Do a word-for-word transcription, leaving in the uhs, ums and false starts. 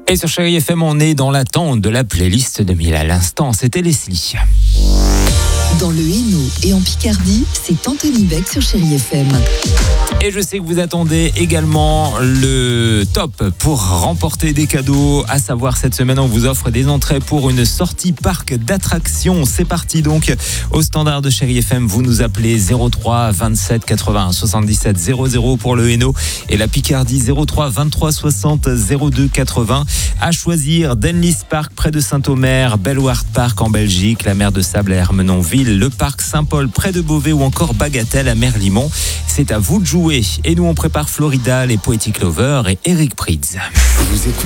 Et sur Chérie F M, on est dans l'attente de la playlist de mille à l'instant. C'était Leslie. Dans le Hainaut et en Picardie, c'est Anthony Beck sur Chérie F M. Et je sais que vous attendez également le top pour remporter des cadeaux. À savoir, cette semaine, on vous offre des entrées pour une sortie parc d'attractions. C'est parti donc au standard de Chérie F M. Vous nous appelez zéro trois vingt-sept quatre-vingts soixante-dix-sept zéro zéro pour le Hainaut et la Picardie zéro trois vingt-trois soixante zéro deux quatre-vingts. À choisir, Denlis Park près de Saint-Omer, Bellewaerde Park en Belgique, la mer de Sable à Ermenonville, le parc Saint-Paul près de Beauvais ou encore Bagatelle à Merlimont. C'est à vous de jouer. Et nous, on prépare Florida, les Poetic Lovers et Eric Prydz. Vous écoutez